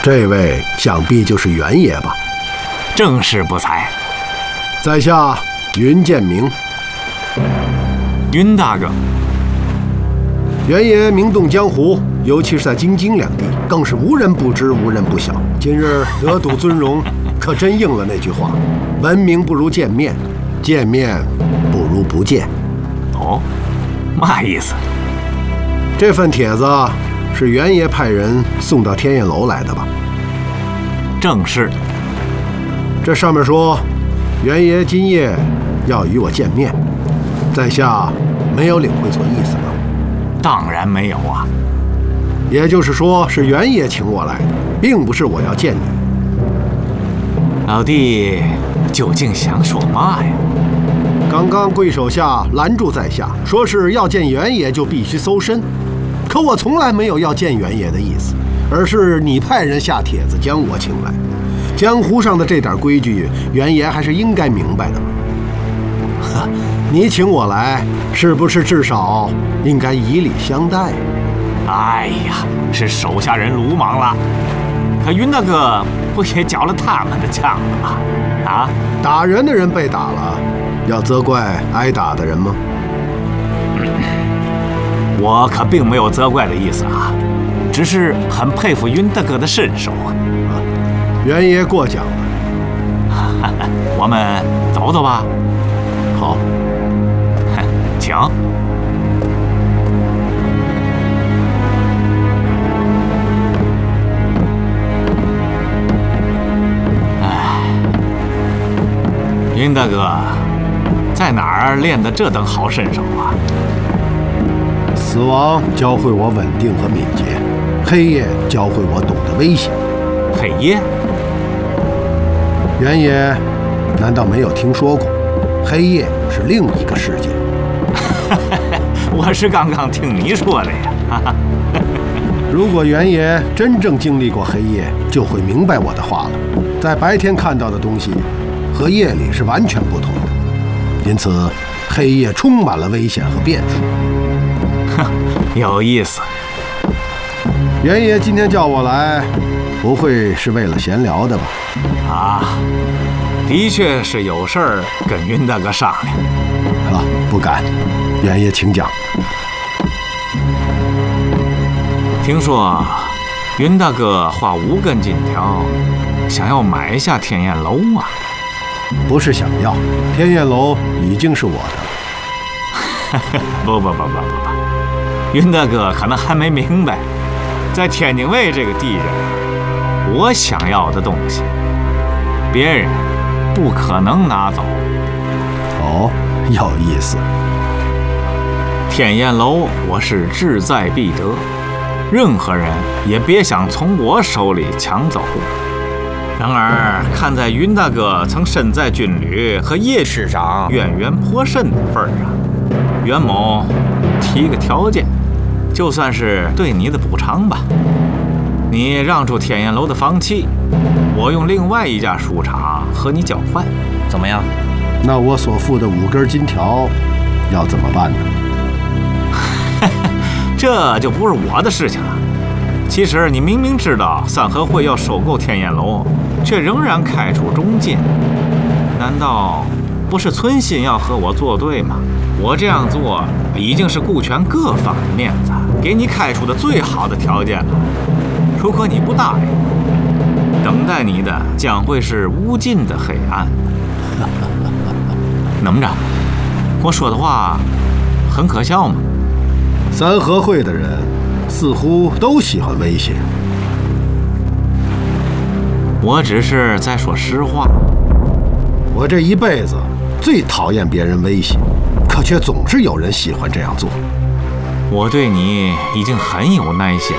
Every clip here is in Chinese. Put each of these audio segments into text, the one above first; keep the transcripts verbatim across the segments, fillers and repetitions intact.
这位想必就是袁爷吧？ 正是不才。 在下云建明。 云大哥， 袁爷名动江湖，尤其是在京津两地，更是无人不知，无人不晓。今日得睹尊容，可真应了那句话：闻名不如见面，见面不如不见。 哦，嘛意思？ 这份帖子是袁爷派人送到天燕楼来的吧？ 正是。 这上面说，袁爷今夜要与我见面，在下没有领会错意思吧？ 当然没有啊。 也就是说，是袁爷请我来的，并不是我要见你。 老弟究竟想说嘛呀？ 刚刚贵手下拦住在下，说是要见袁爷就必须搜身，可我从来没有要见袁爷的意思，而是你派人下帖子将我请来。江湖上的这点规矩，袁爷还是应该明白的吧？呵，你请我来，是不是至少应该以礼相待？ 哎呀，是手下人鲁莽了。可云大哥不也缴了他们的枪了吗？啊， 打人的人被打了，要责怪挨打的人吗？ 我可并没有责怪的意思啊，只是很佩服云大哥的身手啊。 袁爷过奖了。 我们走走吧。 好， 请。哎，云大哥，在哪儿练的这等好身手啊？ 死亡教会我稳定和敏捷，黑夜教会我懂得危险。 黑夜？ 袁爷难道没有听说过，黑夜是另一个世界？ 我是刚刚听你说的呀。 如果袁爷真正经历过黑夜，就会明白我的话了。在白天看到的东西和夜里是完全不同的，因此黑夜充满了危险和变数。 哼，有意思。 袁爷今天叫我来，不会是为了闲聊的吧？ 啊，的确是有事儿跟云大哥商量。 啊，不敢。袁爷请讲。 听说云大哥花五根金条，想要买下天燕楼啊？ 不是想要，天燕楼已经是我的了。 不不不不不不，云大哥可能还没明白，在天津卫这个地界，我想要的东西，别人不可能拿走。 哦，有意思。 天燕楼我是志在必得，任何人也别想从我手里抢走。然而，看在云大哥曾身在军旅和叶师长渊源颇深的份上，袁某提个条件，就算是对你的补偿吧。你让出天燕楼的房契，我用另外一家书场和你交换，怎么样？ 那我所付的五根金条要怎么办呢？ 这就不是我的事情了。其实你明明知道三合会要收购天燕楼，却仍然开出中介，难道不是存心要和我作对吗？我这样做已经是顾全各方的面子，给你开出的最好的条件了。如果你不答应，等待你的将会是无尽的黑暗。怎么着？我说的话很可笑吗？ 三合会的人似乎都喜欢威胁。 我只是在说实话。 我这一辈子最讨厌别人威胁，可却总是有人喜欢这样做。 我对你已经很有耐心，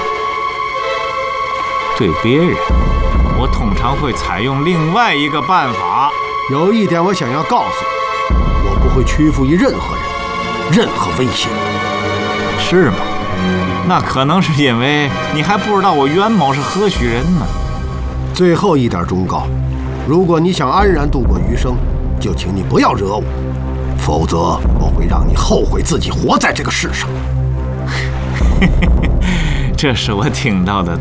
对别人，我通常会采用另外一个办法。 有一点我想要告诉你，我不会屈服于任何人，任何威胁。 是吗？那可能是因为你还不知道我袁某是何许人呢。 最后一点忠告，如果你想安然度过余生，就请你不要惹我，否则我会让你后悔自己活在这个世上。 这是我听到的